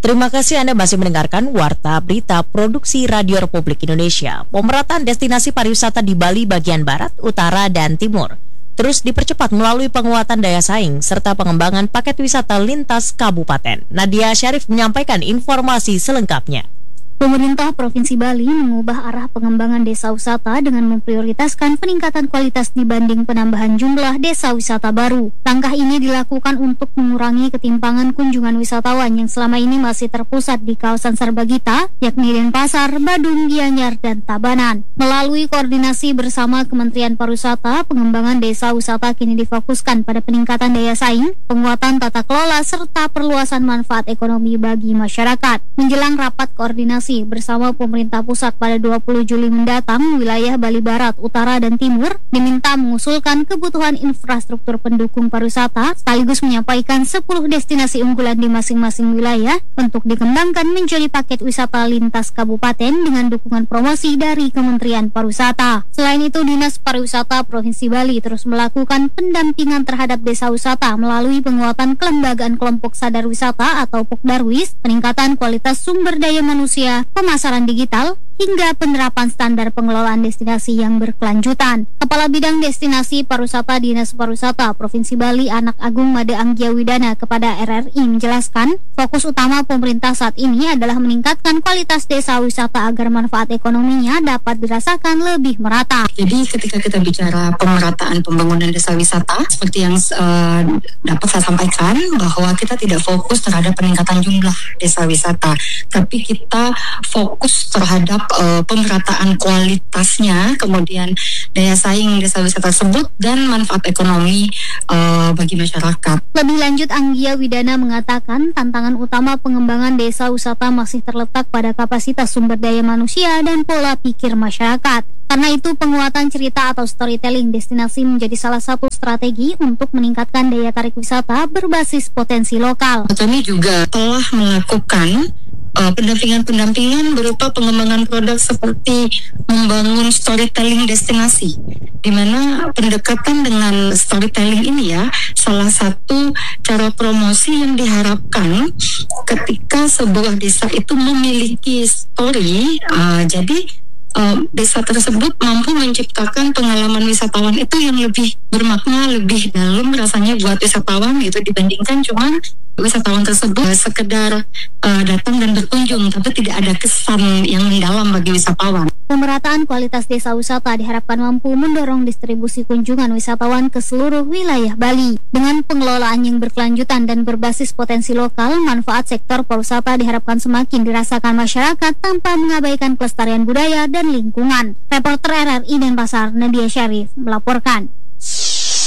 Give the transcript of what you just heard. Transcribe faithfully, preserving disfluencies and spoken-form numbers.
Terima kasih Anda masih mendengarkan Warta Berita Produksi Radio Republik Indonesia. Pemerataan destinasi pariwisata di Bali bagian barat, utara, dan timur terus dipercepat melalui penguatan daya saing serta pengembangan paket wisata lintas kabupaten. Nadia Syarif menyampaikan informasi selengkapnya. Pemerintah Provinsi Bali mengubah arah pengembangan desa wisata dengan memprioritaskan peningkatan kualitas dibanding penambahan jumlah desa wisata baru. Langkah ini dilakukan untuk mengurangi ketimpangan kunjungan wisatawan yang selama ini masih terpusat di kawasan Sarbagita, yakni Denpasar, Badung, Gianyar, dan Tabanan. Melalui koordinasi bersama Kementerian Pariwisata, pengembangan desa wisata kini difokuskan pada peningkatan daya saing, penguatan tata kelola, serta perluasan manfaat ekonomi bagi masyarakat. Menjelang rapat koordinasi bersama pemerintah pusat pada dua puluh Juli mendatang, wilayah Bali Barat, Utara, dan Timur diminta mengusulkan kebutuhan infrastruktur pendukung pariwisata sekaligus menyampaikan sepuluh destinasi unggulan di masing-masing wilayah untuk dikembangkan menjadi paket wisata lintas kabupaten dengan dukungan promosi dari Kementerian Pariwisata. Selain itu, Dinas Pariwisata Provinsi Bali terus melakukan pendampingan terhadap desa wisata melalui penguatan kelembagaan kelompok sadar wisata atau Pokdarwis, peningkatan kualitas sumber daya manusia, pemasaran digital, hingga penerapan standar pengelolaan destinasi yang berkelanjutan. Kepala Bidang Destinasi Pariwisata Dinas Pariwisata Provinsi Bali Anak Agung Made Anggia Widana kepada R R I menjelaskan, fokus utama pemerintah saat ini adalah meningkatkan kualitas desa wisata agar manfaat ekonominya dapat dirasakan lebih merata. Jadi ketika kita bicara pemerataan pembangunan desa wisata, seperti yang uh, dapat saya sampaikan bahwa kita tidak fokus terhadap peningkatan jumlah desa wisata, tapi kita fokus terhadap Uh, pemerataan kualitasnya, kemudian daya saing desa wisata tersebut, dan manfaat ekonomi uh, bagi masyarakat. Lebih lanjut, Anggia Widana mengatakan tantangan utama pengembangan desa wisata masih terletak pada kapasitas sumber daya manusia dan pola pikir masyarakat. Karena itu, penguatan cerita atau storytelling destinasi menjadi salah satu strategi untuk meningkatkan daya tarik wisata berbasis potensi lokal. Kami juga telah melakukan Uh, pendampingan-pendampingan berupa pengembangan produk seperti membangun storytelling destinasi, di mana pendekatan dengan storytelling ini ya salah satu cara promosi yang diharapkan ketika sebuah desa itu memiliki story. Uh, jadi uh, desa tersebut mampu menciptakan pengalaman wisatawan itu yang lebih bermakna, lebih dalam rasanya buat wisatawan gitu, dibandingkan cuma wisatawan tersebut sekedar uh, datang dan berkunjung, tapi tidak ada kesan yang mendalam bagi wisatawan. Pemerataan kualitas desa wisata diharapkan mampu mendorong distribusi kunjungan wisatawan ke seluruh wilayah Bali. Dengan pengelolaan yang berkelanjutan dan berbasis potensi lokal, manfaat sektor pariwisata diharapkan semakin dirasakan masyarakat tanpa mengabaikan kelestarian budaya dan lingkungan. Reporter R R I Denpasar, Nadia Syarif, melaporkan.